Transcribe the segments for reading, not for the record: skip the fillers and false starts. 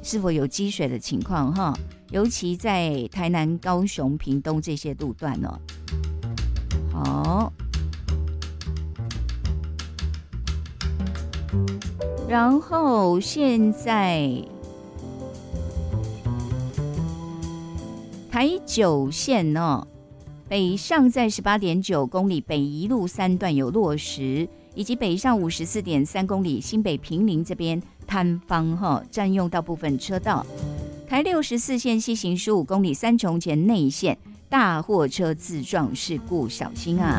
是否有积水的情况哈，尤其在台南、高雄、屏东这些路段哦。好，然后现在台九线哦，北上在 18.9 公里北宜路3段有落石，以及北上 54.3 公里新北平林这边摊方占用到部分车道。台64线西行15公里三重前内线大货车自撞事故，小心啊！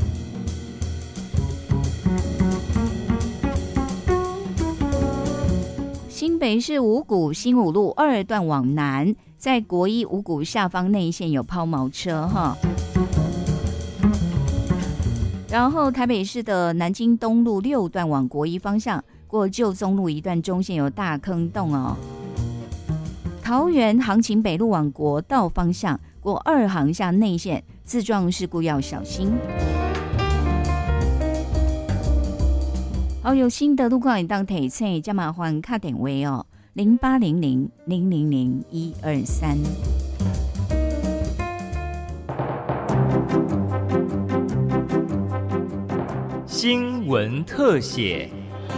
新北市五股新五路2段往南，在国一五股下方内线有抛锚车哈。然后台北市的南京东路6段往国一方向，过旧宗路一段中线有大坑洞哦。桃园航勤北路往国道方向，过2航下内线自撞事故要小心。好，有新的路况，当提醒加麻烦打电话哦，0800-000-123。 新闻特写。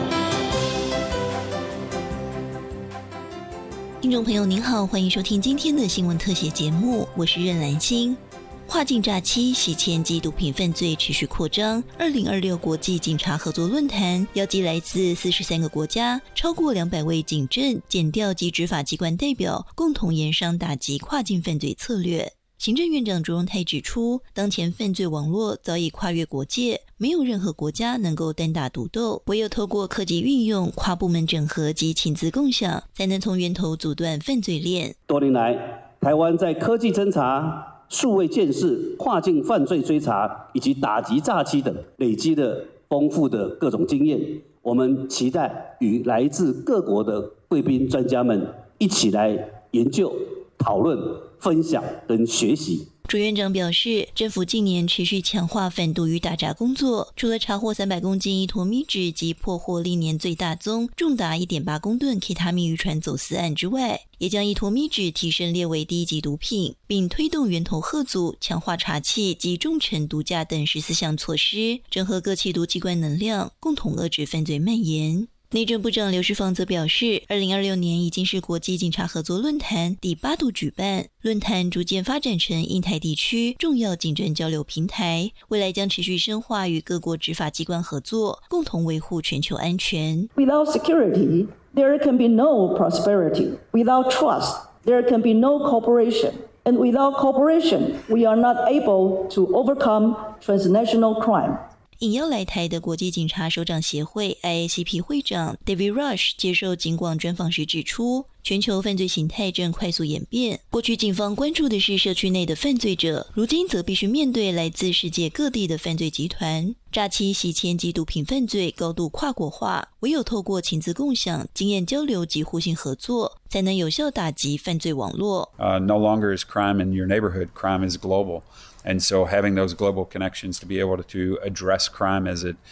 听众朋友您好，欢迎收听今天的新闻特写节目，我是任兰心。跨境诈欺、洗钱及毒品犯罪持续扩张。2026国际警察合作论坛邀集来自43个国家，超过200位警政、检调及执法机关代表，共同研商打击跨境犯罪策略。行政院长卓荣泰指出，当前犯罪网络早已跨越国界，没有任何国家能够单打独斗，唯有透过科技运用、跨部门整合及情资共享，才能从源头阻断犯罪链。 多年来，台湾在科技侦查、数位建设、跨境犯罪追查以及打击诈欺等累积了丰富的各种经验。我们期待与来自各国的贵宾专家们一起来研究、讨论、分享跟学习。 卓院长表示，政府近年持续强化反毒与打诈工作，除了查获300公斤依托咪酯及破获历年最大宗重达 1.8 公吨 K 他命渔船走私案之外，也将依托咪酯提升列为第1级毒品，并推动源头吓阻、强化查缉及重惩毒驾等14项措施，整合各缉毒机关能量，共同遏制犯罪蔓延。内政部长刘世芳则表示，2026年已经是国际警察合作论坛第8度举办，论坛逐渐发展成印太地区重要警政交流平台，未来将持续深化与各国执法机关合作，共同维护全球安全。 Without security, there can be no prosperity. Without trust, there can be no cooperation. And without cooperation, we are not able to overcome transnational crime. 应邀来台的国际警察首长协会 IACP 会长 David Rush 接受警广专访时指出，全球犯罪形态正快速演变，过去警方关注的是社区内的犯罪者，如今则必须面对来自世界各地的犯罪集团。诈欺、洗钱及毒品犯罪高度跨国化，唯有透过情资共享、经验交流及互信合作，才能有效打击犯罪网络。 No longer is crime in your neighborhood, crime is global.And so having those global connections to be able to address crime as it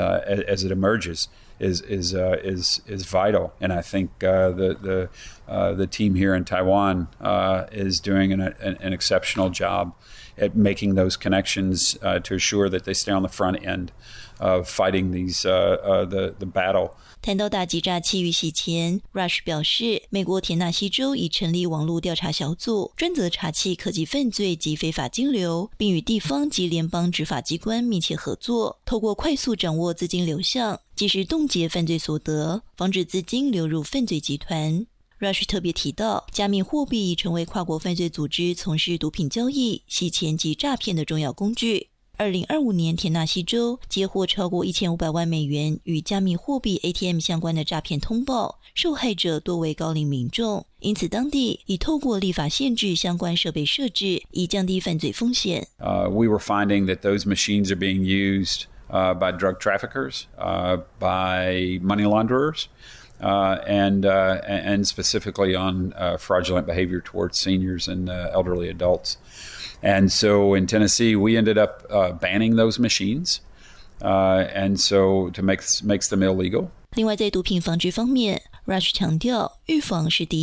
emerges is vital. And I think the team here in Taiwan is doing an exceptional job at making those connections to assure that they stay on the front end of fighting the battle. 谈到打击诈欺与洗钱 ，Rush 表示，美国田纳西州已成立网络调查小组，专责查缉科技犯罪及非法金流，并与地方及联邦执法机关密切合作，透过快速掌握资金流向，及时冻结犯罪所得，防止资金流入犯罪集团。Rush 特别提到，加密货币已成为跨国犯罪组织从事毒品交易、洗钱及诈骗的重要工具。2025年，田纳西州接获超过1500万美元与加密货币 ATM 相关的诈骗通报，受害者多为高龄民众，因此当地已透过立法限制相关设备设置，以降低犯罪风险。 We were finding that those machines are being used by drug traffickers, by money launderers, and specifically on fraudulent behavior towards seniors and elderly adults.And so in Tennessee, we ended up banning those machines, and so to makes them illegal. 另外，在毒品防治方面 ，Rush 强调，预防是第一